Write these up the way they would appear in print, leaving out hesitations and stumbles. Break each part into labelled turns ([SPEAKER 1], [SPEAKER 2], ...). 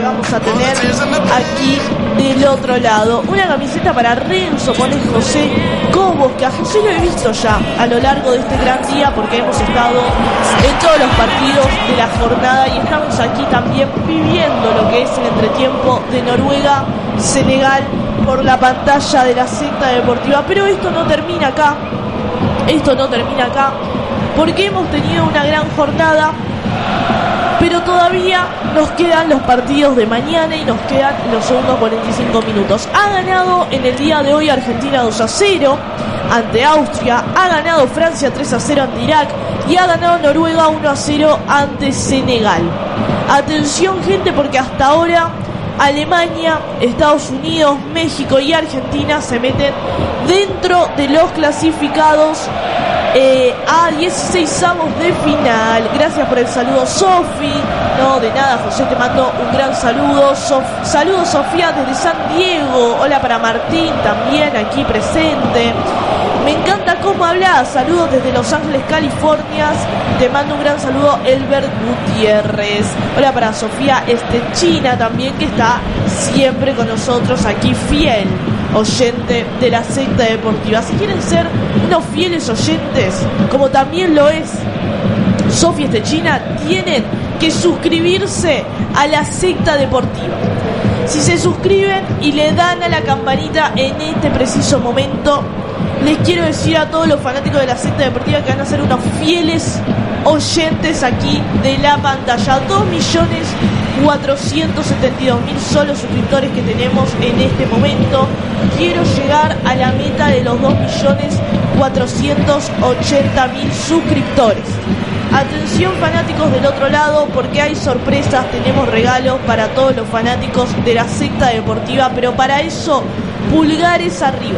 [SPEAKER 1] vamos a tener aquí del otro lado. Una camiseta para Renzo, pone José Cobos, que a José lo he visto ya a lo largo de este gran día porque hemos estado en todos los partidos de la jornada y estamos aquí también viviendo lo que es el entretiempo de Noruega-Senegal por la pantalla de la Secta Deportiva. Pero esto no termina acá, porque hemos tenido una gran jornada, pero todavía nos quedan los partidos de mañana y nos quedan los segundos 45 minutos. Ha ganado en el día de hoy Argentina 2-0 ante Austria, ha ganado Francia 3-0 ante Irak y ha ganado Noruega 1-0 ante Senegal. Atención, gente, porque hasta ahora Alemania, Estados Unidos, México y Argentina se meten dentro de los clasificados a 16avos de final. Gracias por el saludo, Sofi. No, de nada, José, te mando un gran saludo. Saludos, Sofía, desde San Diego. Hola para Martín, también aquí presente. Me encanta cómo hablas. Saludos desde Los Ángeles, California. Te mando un gran saludo, Elbert Gutiérrez. Hola para Sofía China también, que está siempre con nosotros aquí, fiel oyente de la Secta Deportiva. Si quieren ser unos fieles oyentes, como también lo es Sofía China, tienen que suscribirse a la Secta Deportiva. Si se suscriben y le dan a la campanita en este preciso momento, les quiero decir a todos los fanáticos de la Secta Deportiva que van a ser unos fieles oyentes aquí de la pantalla. 2.472.000 solos suscriptores que tenemos en este momento. Quiero llegar a la meta de los 2.480.000 suscriptores. Atención, fanáticos del otro lado, porque hay sorpresas, tenemos regalos para todos los fanáticos de la Secta Deportiva, pero para eso, pulgares arriba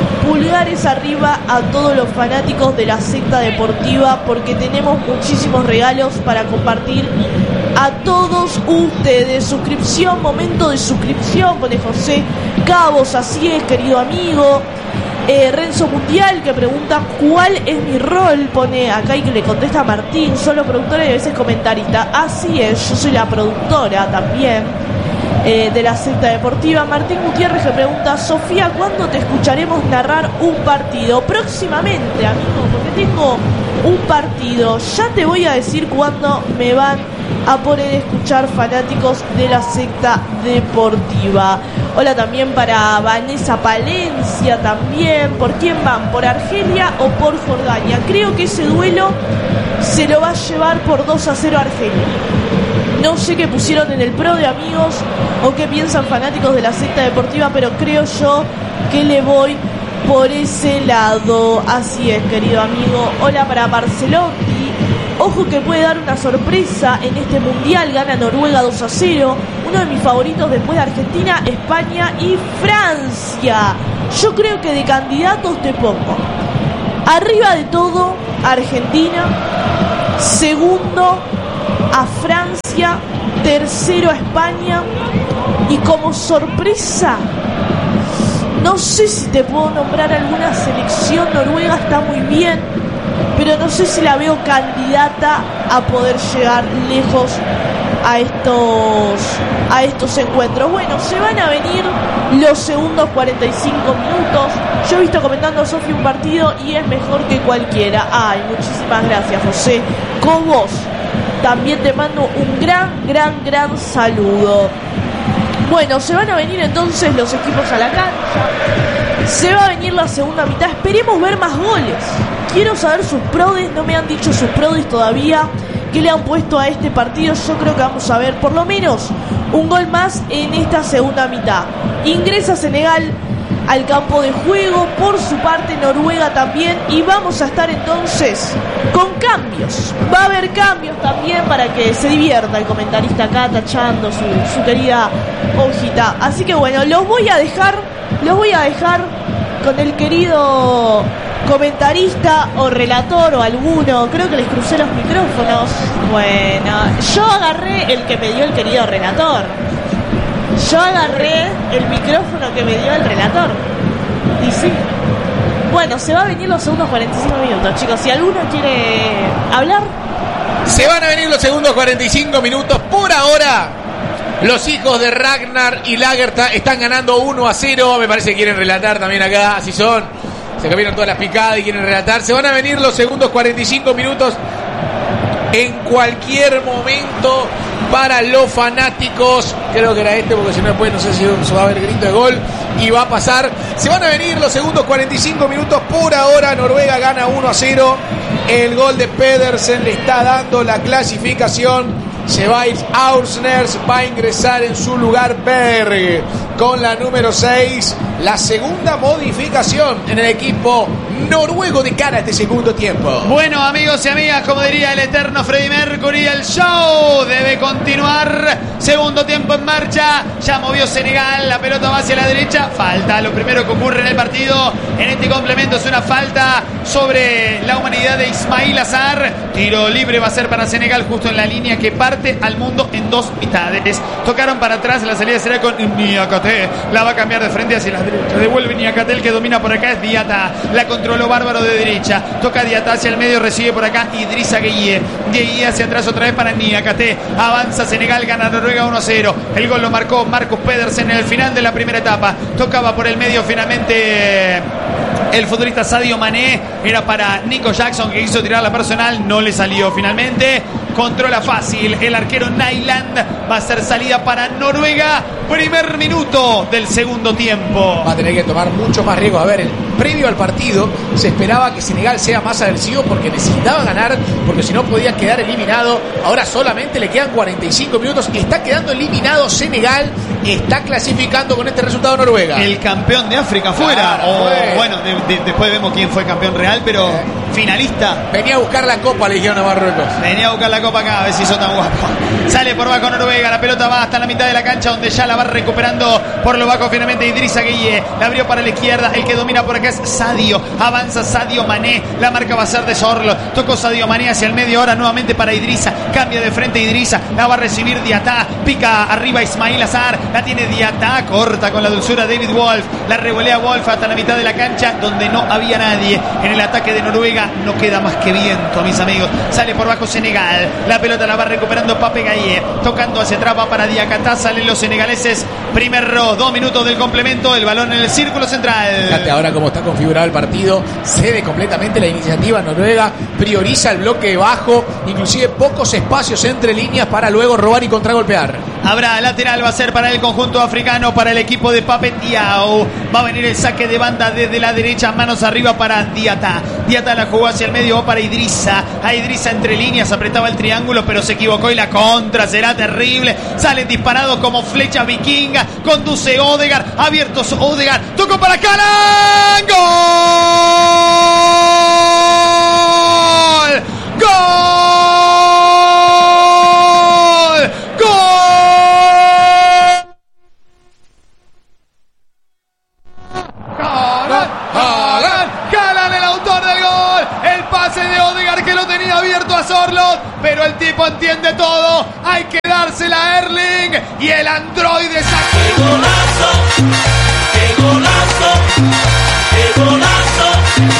[SPEAKER 1] a todos los fanáticos de la Secta Deportiva, porque tenemos muchísimos regalos para compartir a todos ustedes. Suscripción, momento de suscripción, pone José Cabos, así es, querido amigo. Renzo Mundial, que pregunta cuál es mi rol, pone acá, y que le contesta Martín, solo productora y a veces comentarista. Así es, yo soy la productora también de la Secta Deportiva. Martín Gutiérrez que pregunta, Sofía, ¿cuándo te escucharemos narrar un partido? Próximamente, amigo, porque tengo un partido. Ya te voy a decir cuándo me van a poder escuchar, fanáticos de la Secta Deportiva. Hola también para Vanessa Palencia también. ¿Por quién van? ¿Por Argelia o por Jordania? Creo que ese duelo se lo va a llevar por 2-0 Argelia. No sé qué pusieron en el pro de amigos o qué piensan fanáticos de la Secta Deportiva, pero creo yo que le voy por ese lado. Así es, querido amigo. Hola para Barcelotti. Ojo que puede dar una sorpresa en este mundial. Gana Noruega 2-0. Uno de mis favoritos después de Argentina, España y Francia. Yo creo que de candidatos te pongo arriba de todo Argentina, segundo a Francia, tercero a España, y como sorpresa no sé si te puedo nombrar alguna selección. Noruega está muy bien, pero no sé si la veo candidata a poder llegar lejos a estos encuentros. Bueno, se van a venir los segundos 45 minutos. Yo he visto comentando a Sofía un partido y es mejor que cualquiera. Ay, muchísimas gracias, José. Con vos también te mando un gran saludo. Bueno, se van a venir entonces los equipos a la cancha. Se va a venir la segunda mitad. Esperemos ver más goles. Quiero saber sus prodes. No me han dicho sus prodes todavía. ¿Qué le han puesto a este partido? Yo creo que vamos a ver por lo menos un gol más en esta segunda mitad. Ingresa Senegal al campo de juego, por su parte Noruega también, y vamos a estar entonces con cambios. Va a haber cambios también para que se divierta el comentarista acá tachando su querida hojita. Así que bueno, los voy a dejar con el querido comentarista o relator o alguno. Creo que les crucé los micrófonos. Bueno, yo agarré el que me dio el querido relator. Yo agarré el micrófono que me dio el relator. Y sí. Bueno, se va a venir los segundos 45 minutos, chicos. Si alguno quiere hablar.
[SPEAKER 2] Se van a venir los segundos 45 minutos. Por ahora, Los hijos de Ragnar y Lagertha están ganando 1-0. Me parece que quieren relatar también acá, así son. Se cambiaron todas las picadas y quieren relatar. Se van a venir los segundos 45 minutos en cualquier momento para los fanáticos. Creo que era porque si no después no sé si va a haber grito de gol y va a pasar. Se van a venir los segundos 45 minutos. Por ahora Noruega gana 1-0. El gol de Pedersen le está dando la clasificación. Se va a ir Aursners, va a ingresar en su lugar Berg con la número 6. La segunda modificación en el equipo noruego de cara a este segundo tiempo.
[SPEAKER 3] Bueno, amigos y amigas, como diría el eterno Freddie Mercury, el show debe continuar. Segundo tiempo en marcha. Ya movió Senegal, la pelota va hacia la derecha. Falta, lo primero que ocurre en el partido en este complemento es una falta sobre la humanidad de Ismail Azar. Tiro libre va a ser para Senegal justo en la línea que parte al mundo en dos mitades. Tocaron para atrás, la salida será con Niakate. La va a cambiar de frente hacia la derecha. Devuelve Niakate, el que domina por acá es Diata. La controló bárbaro de derecha. Toca Diata hacia el medio, recibe por acá Idrissa Gueye. Gueye hacia atrás otra vez para Niakate. Avanza Senegal, gana Noruega 1-0. El gol lo marcó Marcus Pedersen en el final de la primera etapa. Tocaba por el medio finalmente el futbolista Sadio Mané. Era para Nico Jackson, que quiso tirar la personal, no le salió finalmente. Controla fácil el arquero Nyland. Va a ser salida para Noruega. Primer minuto del segundo tiempo.
[SPEAKER 2] Va a tener que tomar mucho más riesgo. A ver, previo al partido se esperaba que Senegal sea más agresivo porque necesitaba ganar, porque si no podía quedar eliminado. Ahora solamente le quedan 45 minutos. Está quedando eliminado Senegal. Está clasificando con este resultado Noruega.
[SPEAKER 3] El campeón de África fuera. Bueno, después vemos quién fue campeón real, pero finalista.
[SPEAKER 2] Venía a buscar la copa, le dijeron a Marruecos.
[SPEAKER 3] Venía a buscar la copa acá, a ver si son tan guapos. Sale por bajo Noruega, la pelota va hasta la mitad de la cancha, donde ya la va recuperando por lo bajo finalmente Idrissa Gueye. La abrió para la izquierda, el que domina por acá es Sadio. Avanza Sadio Mané, la marca va a ser de Sorlo. Tocó Sadio Mané hacia el medio, ahora nuevamente para Idrissa. Cambia de frente Idrissa, la va a recibir Diata. Pica arriba Ismail Azar, la tiene Diata, corta con la dulzura David Wolf. La revolea Wolf hasta la mitad de la cancha, donde no había nadie. En el ataque de Noruega no queda más que viento, mis amigos. Sale por bajo Senegal, la pelota la va recuperando Pape Gaye, tocando hacia atrás, va para Diakata. Salen los senegaleses. Primero 2 minutos del complemento, el balón en el círculo central.
[SPEAKER 2] Fíjate ahora cómo está configurado el partido. Cede completamente la iniciativa Noruega, prioriza el bloque bajo, inclusive pocos espacios entre líneas para luego robar y contragolpear.
[SPEAKER 3] Habrá lateral, va a ser para el conjunto africano, para el equipo de Pape Diao. Va a venir el saque de banda desde la derecha, manos arriba para Diata. Diata la jugó hacia el medio, va para Idrissa. A Idrissa entre líneas, apretaba el triángulo, pero se equivocó y la contra será terrible. Salen disparados como flecha vikinga. Conduce Odegaard, abiertos Odegaard. Tocó para Calan. ¡Gol! ¡Gol! ¡Gol! Calan, el autor del gol. El pase de Odegaard que lo tenía abierto a Sorloth, pero el tipo entiende todo. Hay que dársela a Erling y el androide saca.
[SPEAKER 4] ¡Qué golazo! ¡Qué golazo! ¡Qué golazo!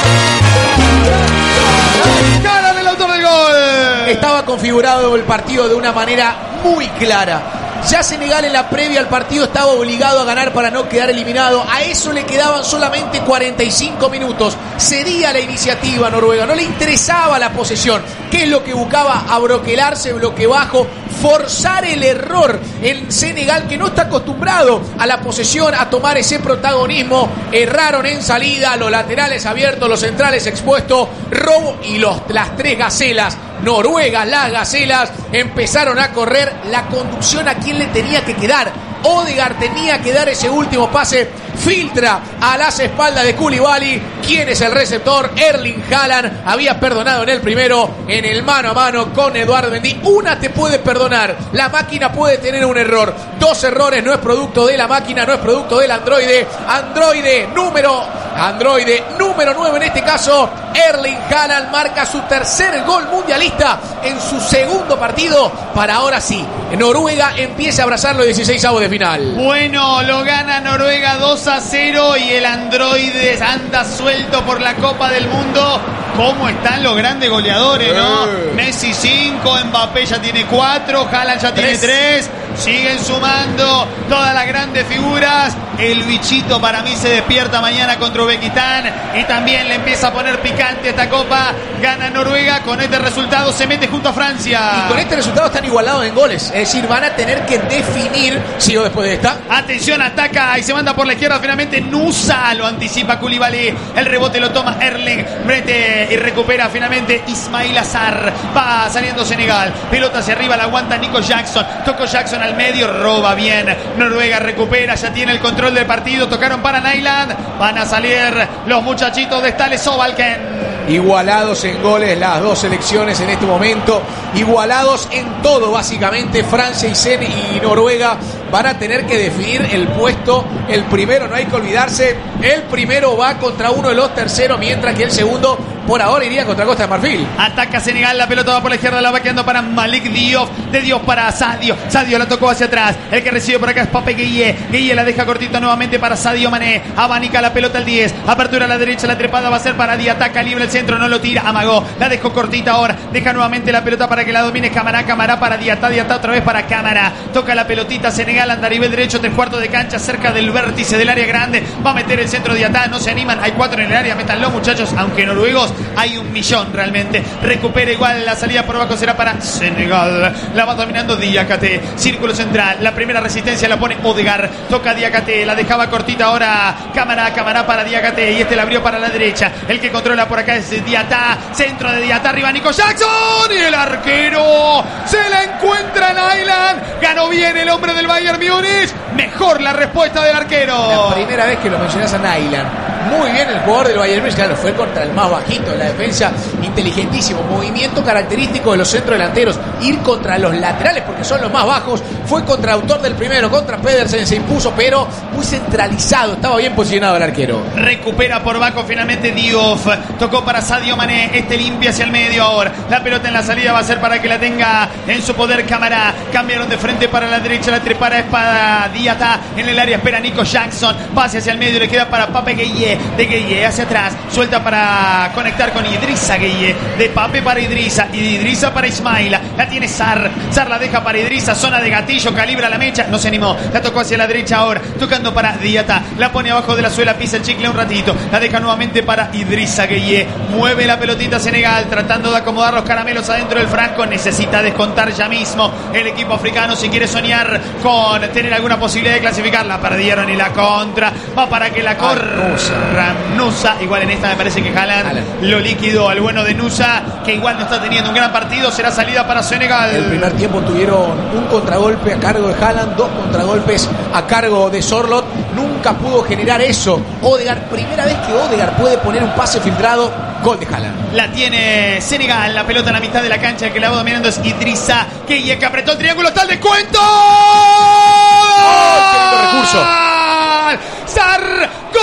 [SPEAKER 3] Calan, el autor del gol.
[SPEAKER 2] Estaba configurado el partido de una manera muy clara. Ya Senegal en la previa al partido estaba obligado a ganar para no quedar eliminado. A eso le quedaban solamente 45 minutos. Cedía la iniciativa Noruega, no le interesaba la posesión. ¿Qué es lo que buscaba? Abroquelarse, bloque bajo, forzar el error en Senegal, que no está acostumbrado a la posesión, a tomar ese protagonismo. Erraron en salida, los laterales abiertos, los centrales expuestos, robo y las tres gacelas noruegas, las gacelas, empezaron a correr. La conducción a quién le tenía que quedar. Odegaard tenía que dar ese último pase. Filtra a las espaldas de Koulibaly. ¿Quién es el receptor? Erling Haaland. Había perdonado en el primero, en el mano a mano con Eduardo Mendy. Una te puede perdonar. La máquina puede tener un error. 2 errores no es producto de la máquina, no es producto del androide. Androide número 9 en este caso. Erling Haaland marca su tercer gol mundialista en su segundo partido. Para ahora sí, Noruega empieza a abrazar los 16avos de final.
[SPEAKER 3] Bueno, lo gana Noruega 2-0 y el androide anda suelto por la Copa del Mundo ¿Cómo están los grandes goleadores, no? Messi 5, Mbappé ya tiene 4, Haaland ya tiene 3. Siguen sumando todas las grandes figuras. El bichito para mí se despierta mañana contra Uzbekistán y también le empieza a poner picante esta copa. Gana Noruega, con este resultado se mete junto a Francia.
[SPEAKER 2] Y con este resultado están igualados en goles. Es decir, van a tener que definir si o después de esta.
[SPEAKER 3] Atención, ataca y se manda por la izquierda finalmente Nusa. Lo anticipa Koulibaly. El rebote lo toma Erling. Mete y recupera finalmente Ismail Assar. Va saliendo Senegal. Pelota hacia arriba, la aguanta Nico Jackson. Tocó Jackson al medio, roba bien. Noruega recupera, ya tiene el control del partido. Tocaron para Nyland. Van a salir los muchachitos de Stale Sobalken.
[SPEAKER 2] Igualados en goles las dos selecciones en este momento. Igualados en todo básicamente. Francia y Noruega van a tener que definir el puesto. El primero, no hay que olvidarse, el primero va contra uno de los terceros, mientras que el segundo por ahora iría contra Costa de Marfil.
[SPEAKER 3] Ataca Senegal, la pelota va por la izquierda, la va quedando para Malik Diop. De Diop para Sadio. Sadio la tocó hacia atrás. El que recibe por acá es Pape Gueye. Gueye la deja cortita nuevamente para Sadio Mané. Abanica la pelota al 10. Apertura a la derecha, la trepada va a ser para Diataca. Libre el centro, no lo tira. Amagó. La dejó cortita ahora. Deja nuevamente la pelota para que la domine Camara. Camara para Diatá. Diatá otra vez para Camara. Toca la pelotita Senegal, anda a nivel derecho, 3/4 de cancha, cerca del vértice del área grande. Va a meter el centro Diatá. No se animan. Hay 4 en el área. Métanlo, muchachos. Aunque noruegos hay 1.000.000 realmente. Recupera igual. La salida por abajo será para Senegal. La va dominando Diakate. Círculo central. La primera resistencia la pone Odegaard. Toca Diakate. La dejaba cortita ahora Camara. Camara para Diakate. Y este la abrió para la derecha. El que controla por acá es Diatá. Centro de Diatá. Arriba Nico Jackson. Y el arquero se la encuentra en Island. Ganó bien el hombre del Bayern Múnich. Mejor la respuesta del arquero.
[SPEAKER 2] La primera vez que lo mencionás a Nyland. Muy bien el jugador del Bayern Múnich, claro, fue contra el más bajito de la defensa, inteligentísimo, movimiento característico de los centrodelanteros, ir contra los laterales porque son los más bajos, fue contra el autor del primero, contra Pedersen, se impuso, pero muy centralizado, estaba bien posicionado el arquero.
[SPEAKER 3] Recupera por Baco finalmente Diouf, tocó para Sadio Mané, este limpia hacia el medio ahora, la pelota en la salida va a ser para que la tenga en su poder Camara, cambiaron de frente para la derecha, la trepara es para Diatá, en el área espera Nico Jackson, pase hacia el medio, le queda para Pape Gueye, de Gueye hacia atrás, suelta para conectar con Idrissa Gueye, de Pape para Idrissa y de Idrissa para Ismaila, la tiene Sar la deja para Idrissa, zona de gatillo, calibra la mecha, no se animó, la tocó hacia la derecha ahora, tocando para Diatá, la pone abajo de la suela, pisa el chicle un ratito, la deja nuevamente para Idrissa Gueye, mueve la pelotita Senegal, tratando de acomodar los caramelos adentro del frasco, necesita descontar ya mismo el equipo africano si quiere soñar con tener alguna posibilidad de clasificar, la perdieron y la contra, va para que la corra Nusa, igual en esta me parece que Haaland lo liquidó al bueno de Nusa, que igual no está teniendo un gran partido, será salida para Senegal.
[SPEAKER 2] El primer tiempo tuvieron un contragolpe a cargo de Haaland, 2 contragolpes a cargo de Sorloth, nunca pudo generar eso Odegaard, primera vez que Odegaard puede poner un pase filtrado, gol de Haaland.
[SPEAKER 3] La tiene Senegal, la pelota en la mitad de la cancha, el que la va dominando es Idrissa, que apretó el triángulo, está el descuento.
[SPEAKER 2] ¡Oh, qué lindo recurso!
[SPEAKER 3] ¡Sar! ¡Gol!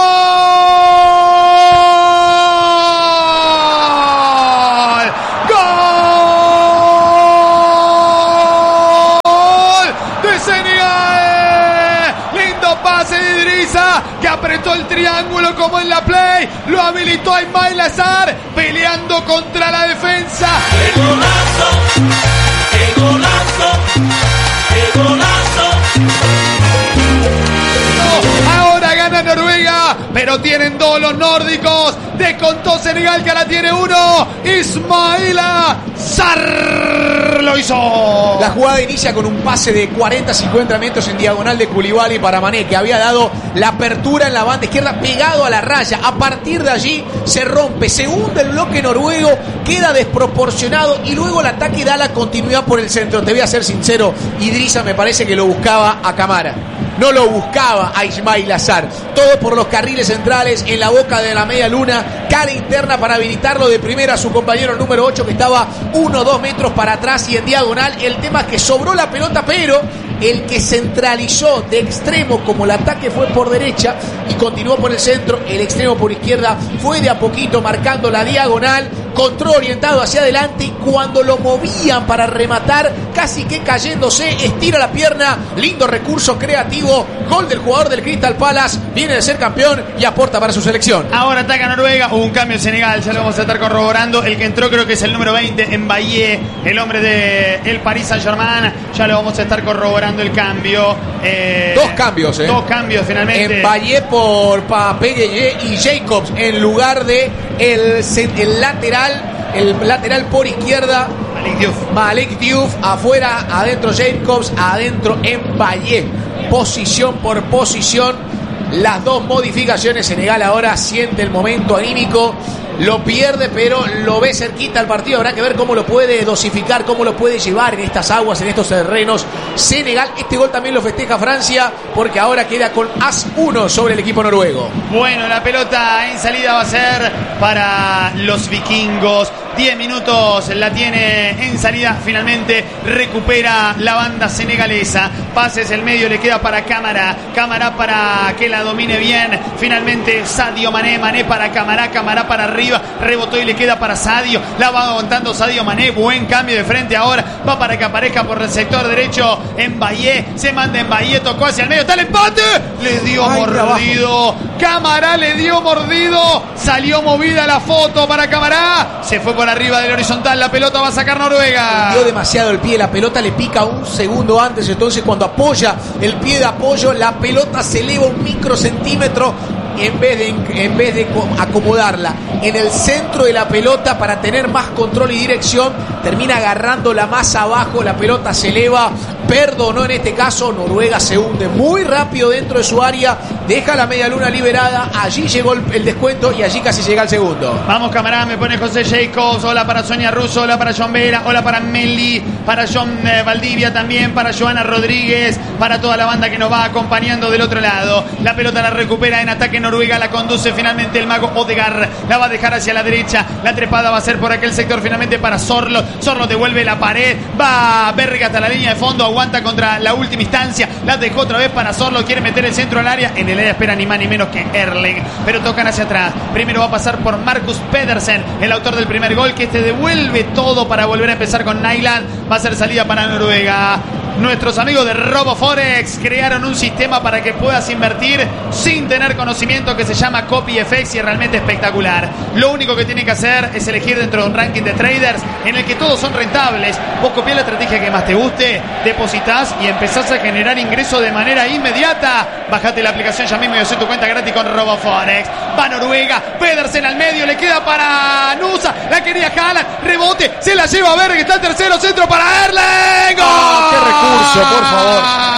[SPEAKER 3] ¡Gol de Senegal! Lindo pase de Idrissa, que apretó el triángulo como en la play, lo habilitó a Ismail Assar, peleando contra la defensa.
[SPEAKER 4] ¡Qué golazo! ¡Qué golazo! ¡Qué golazo!
[SPEAKER 3] Ahora gana Noruega, pero tienen 2 los nórdicos. Descontó Senegal, que ahora tiene 1. Ismaila Sarr lo hizo.
[SPEAKER 2] La jugada inicia con un pase de 40-50 metros en diagonal de Koulibaly para Mané, que había dado la apertura en la banda izquierda pegado a la raya. A partir de allí se rompe, se hunde el bloque noruego, queda desproporcionado y luego el ataque da la continuidad por el centro. Te voy a ser sincero, Idrissa me parece que lo buscaba a Camara. No lo buscaba a Ismail Assar. Todo por los carriles centrales, en la boca de la media luna, cara interna para habilitarlo de primera a su compañero número 8, que estaba 1 o 2 metros para atrás y en diagonal. El tema es que sobró la pelota, pero el que centralizó de extremo, como el ataque fue por derecha y continuó por el centro, el extremo por izquierda fue de a poquito marcando la diagonal. control orientado hacia adelante y cuando lo movían para rematar, casi que cayéndose, estira la pierna, lindo recurso creativo, gol del jugador del Crystal Palace, viene de ser campeón y aporta para su selección.
[SPEAKER 3] Ahora ataca Noruega, hubo un cambio en Senegal, ya lo vamos a estar corroborando. El que entró creo que es el número 20, Mbaye, el hombre del Paris Saint-Germain, ya lo vamos a estar corroborando el cambio.
[SPEAKER 2] Dos cambios,
[SPEAKER 3] Dos cambios finalmente.
[SPEAKER 2] Mbaye por Papé y Jacobs en lugar de el lateral por izquierda. Malik Diouf, afuera, adentro Jacobs, adentro Mbaye. Posición por posición, las dos modificaciones. Senegal ahora siente el momento anímico, lo pierde, pero lo ve cerquita al partido. Habrá que ver cómo lo puede dosificar, cómo lo puede llevar en estas aguas, en estos terrenos. Senegal, este gol también lo festeja Francia, porque ahora queda con +1 sobre el equipo noruego.
[SPEAKER 3] Bueno, la pelota en salida va a ser para los vikingos. 10 minutos la tiene en salida. Finalmente recupera la banda senegalesa. Pases el medio, le queda para Cámara. Cámara para que la domine bien. Finalmente Sadio Mané. Mané para Cámara. Cámara para arriba. Rebotó y le queda para Sadio. La va aguantando Sadio Mané. Buen cambio de frente ahora. Va para que aparezca por el sector derecho Mbaye. Se manda Mbaye. Tocó hacia el medio. Está el empate. Le dio mordido. Cámara le dio mordido. Salió movida la foto para Cámara. Se fue por arriba del horizontal, la pelota va a sacar Noruega.
[SPEAKER 2] Dio demasiado el pie, la pelota le pica un segundo antes, entonces cuando apoya el pie de apoyo, la pelota se eleva un microcentímetro en vez de acomodarla en el centro de la pelota para tener más control y dirección, termina agarrándola más abajo, la pelota se eleva, perdonó en este caso, Noruega se hunde muy rápido dentro de su área, deja la media luna liberada, allí llegó el descuento y allí casi llega el segundo.
[SPEAKER 3] Vamos Cámara, me pone José Jacobs, hola para Sonia Russo, hola para John Vera, hola para Meli, para John Valdivia también, para Joana Rodríguez, para toda la banda que nos va acompañando del otro lado. La pelota la recupera en ataque Noruega, la conduce finalmente el mago Odegaard, la va a dejar hacia la derecha, la trepada va a ser por aquel sector finalmente para Sorlo, Sorlo devuelve la pared, va Berga hasta la línea de fondo, aguanta contra la última instancia, la dejó otra vez para Sorlo, quiere meter el centro al área, en el área espera ni más ni menos que Erling, pero tocan hacia atrás, primero va a pasar por Marcus Pedersen, el autor del primer gol, que devuelve todo para volver a empezar con Nyland, va a ser salida para Noruega. Nuestros amigos de RoboForex crearon un sistema para que puedas invertir sin tener conocimiento que se llama CopyFX y es realmente espectacular. Lo único que tienes que hacer es elegir dentro de un ranking de traders en el que todos son rentables. Vos copiás la estrategia que más te guste, depositas y empezás a generar ingresos de manera inmediata. Bajate la aplicación ya mismo y hacé tu cuenta gratis con RoboForex. Va Noruega, Pedersen al medio, le queda para Nusa, la quería Haaland, rebote, se la lleva a ver que está el tercero, centro para Erling. ¡Gol!
[SPEAKER 2] ¡Qué recurso, por favor!